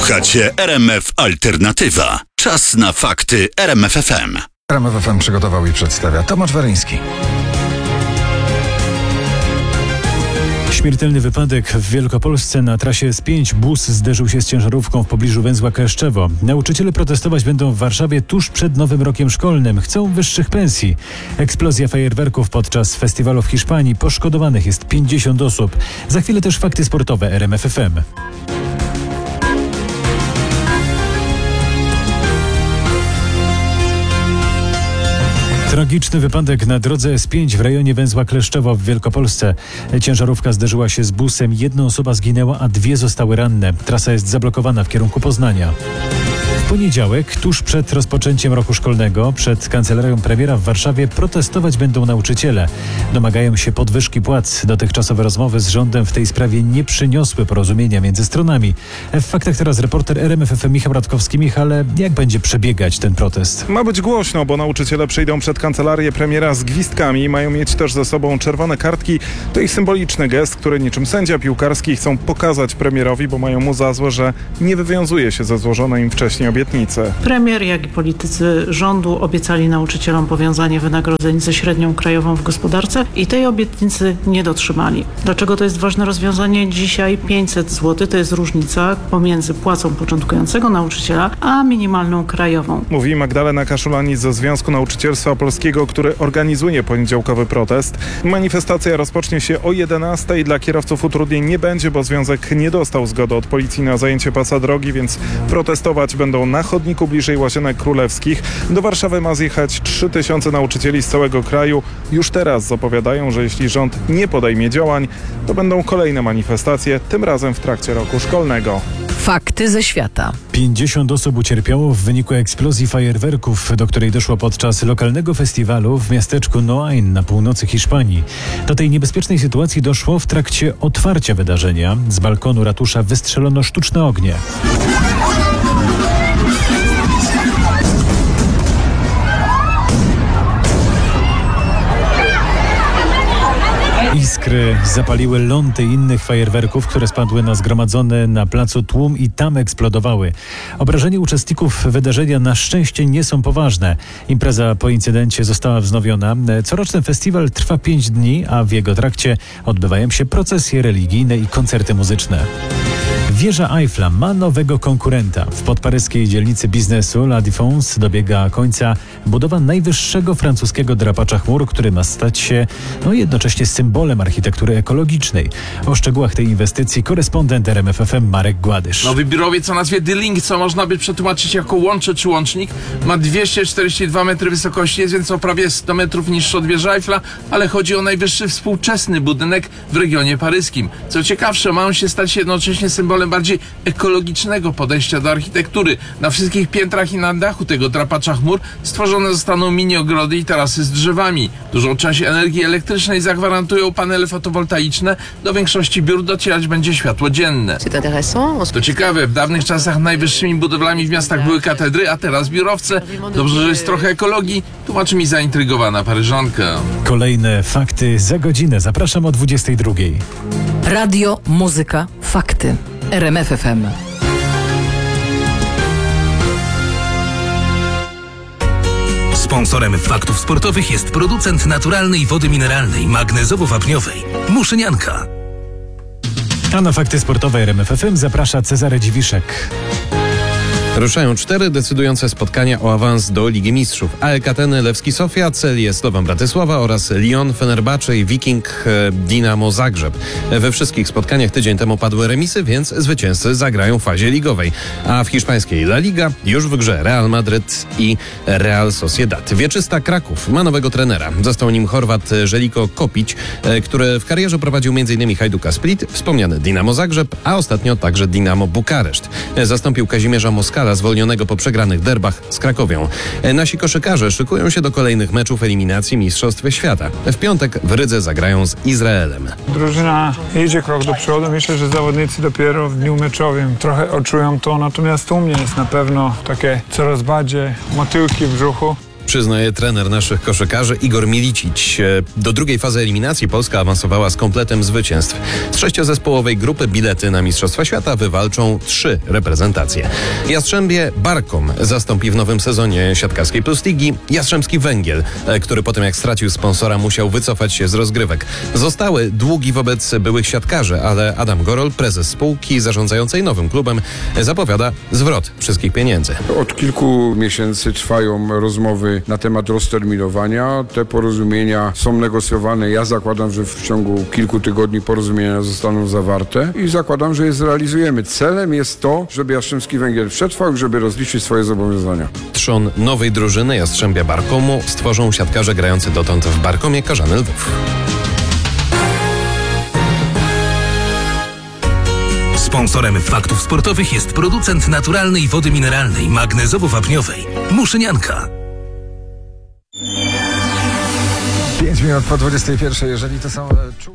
Słuchacie RMF Alternatywa. Czas na fakty RMF FM. RMF FM przygotował i przedstawia Tomasz Waryński. Śmiertelny wypadek w Wielkopolsce. Na trasie S5 bus zderzył się z ciężarówką w pobliżu węzła Kleszczewo. Nauczyciele protestować będą w Warszawie tuż przed nowym rokiem szkolnym. Chcą wyższych pensji. Eksplozja fajerwerków podczas festiwalu w Hiszpanii. Poszkodowanych jest 50 osób. Za chwilę też fakty sportowe RMF FM. Tragiczny wypadek na drodze S5 w rejonie węzła Kleszczewo w Wielkopolsce. Ciężarówka zderzyła się z busem. Jedna osoba zginęła, a dwie zostały ranne. Trasa jest zablokowana w kierunku Poznania. W poniedziałek, tuż przed rozpoczęciem roku szkolnego, przed kancelarią premiera w Warszawie protestować będą nauczyciele. Domagają się podwyżki płac. Dotychczasowe rozmowy z rządem w tej sprawie nie przyniosły porozumienia między stronami. W faktach teraz reporter RMF FM Michał Radkowski. Michale, jak będzie przebiegać ten protest? Ma być głośno, bo nauczyciele przyjdą przed kancelarię premiera z gwizdkami. Mają mieć też ze sobą czerwone kartki. To ich symboliczny gest, który niczym sędzia piłkarski chcą pokazać premierowi, bo mają mu za złe, że nie wywiązuje się ze złożonej im wcześniej obietnicy. Premier, jak i politycy rządu obiecali nauczycielom powiązanie wynagrodzeń ze średnią krajową w gospodarce i tej obietnicy nie dotrzymali. Dlaczego to jest ważne rozwiązanie? Dzisiaj 500 zł to jest różnica pomiędzy płacą początkującego nauczyciela a minimalną krajową. Mówi Magdalena Kaszulanis ze Związku Nauczycielstwa Polskiego, który organizuje poniedziałkowy protest. Manifestacja rozpocznie się o 11:00. Dla kierowców utrudnień nie będzie, bo związek nie dostał zgody od policji na zajęcie pasa drogi, więc protestować będą na chodniku bliżej Łazienek Królewskich. Do Warszawy ma zjechać 3000 nauczycieli z całego kraju. Już teraz zapowiadają, że jeśli rząd nie podejmie działań, to będą kolejne manifestacje, tym razem w trakcie roku szkolnego. Fakty ze świata. 50 osób ucierpiało w wyniku eksplozji fajerwerków, do której doszło podczas lokalnego festiwalu w miasteczku Noain na północy Hiszpanii. Do tej niebezpiecznej sytuacji doszło w trakcie otwarcia wydarzenia. Z balkonu ratusza wystrzelono sztuczne ognie. Iskry zapaliły ląty innych fajerwerków, które spadły na zgromadzony na placu tłum i tam eksplodowały. Obrażenia uczestników wydarzenia na szczęście nie są poważne. Impreza po incydencie została wznowiona. Coroczny festiwal trwa 5 dni, a w jego trakcie odbywają się procesje religijne i koncerty muzyczne. Wieża Eiffla ma nowego konkurenta. W podparyskiej dzielnicy biznesu La Défense dobiega końca budowa najwyższego francuskiego drapacza chmur, który ma stać się jednocześnie symbolem architektury ekologicznej. O szczegółach tej inwestycji korespondent RMF FM Marek Gładysz. Nowy biurowiec o nazwie The Link, co można by przetłumaczyć jako łącze czy łącznik, ma 242 metry wysokości, jest więc o prawie 100 metrów niższy od wieży Eiffla, ale chodzi o najwyższy współczesny budynek w regionie paryskim. Co ciekawsze, ma on się stać jednocześnie symbolem bardziej ekologicznego podejścia do architektury. Na wszystkich piętrach i na dachu tego drapacza chmur stworzone zostaną mini ogrody i tarasy z drzewami. Dużą część energii elektrycznej zagwarantują panele fotowoltaiczne. Do większości biur docierać będzie światło dzienne. To ciekawe, w dawnych czasach najwyższymi budowlami w miastach były katedry, a teraz biurowce. Dobrze, że jest trochę ekologii, tłumaczy mi zaintrygowana Paryżanka. Kolejne fakty za godzinę. Zapraszam o 22:00. Radio, muzyka, fakty. RMF FM. Sponsorem faktów sportowych jest producent naturalnej wody mineralnej, magnezowo-wapniowej Muszynianka. A na fakty sportowe RMF FM zaprasza Cezary Dziwiszek. Ruszają 4 decydujące spotkania o awans do Ligi Mistrzów. AEK Ateny, Lewski Sofia, Celje Slovan Bratysława oraz Lyon, Fenerbahce i Viking Dinamo Zagrzeb. We wszystkich spotkaniach tydzień temu padły remisy, więc zwycięzcy zagrają w fazie ligowej. A w hiszpańskiej La Liga już w grze Real Madryt i Real Sociedad. Wieczysta Kraków ma nowego trenera. Został nim Chorwat Željko Kopić, który w karierze prowadził m.in. Hajduka Split, wspomniany Dinamo Zagrzeb, a ostatnio także Dinamo Bukareszt. Zastąpił Kazimierza Moskala, zwolnionego po przegranych derbach z Krakowią. Nasi koszykarze szykują się do kolejnych meczów eliminacji Mistrzostw Świata. W piątek w Rydze zagrają z Izraelem. Drużyna idzie krok do przodu. Myślę, że zawodnicy dopiero w dniu meczowym trochę odczują to, natomiast u mnie jest na pewno takie coraz bardziej motyłki w brzuchu. przyznaje trener naszych koszykarzy Igor Milicic. Do drugiej fazy eliminacji Polska awansowała z kompletem zwycięstw. Z 6-zespołowej grupy bilety na Mistrzostwa Świata wywalczą 3 reprezentacje. Jastrzębie Barkom zastąpi w nowym sezonie siatkarskiej Plus Ligi Jastrzębski Węgiel, który po tym jak stracił sponsora musiał wycofać się z rozgrywek. Zostały długi wobec byłych siatkarzy, ale Adam Gorol, prezes spółki zarządzającej nowym klubem, zapowiada zwrot wszystkich pieniędzy. Od kilku miesięcy trwają rozmowy na temat rozterminowania. Te porozumienia są negocjowane. Ja zakładam, że w ciągu kilku tygodni porozumienia zostaną zawarte i zakładam, że je zrealizujemy. Celem jest to, żeby Jastrzębski Węgiel przetrwał, żeby rozliczyć swoje zobowiązania. Trzon nowej drużyny Jastrzębia Barkomu stworzą siatkarze grający dotąd w Barkomie Korzany Lwów. Sponsorem faktów sportowych jest producent naturalnej wody mineralnej magnezowo-wapniowej Muszynianka. 5 minut po 21, jeżeli to są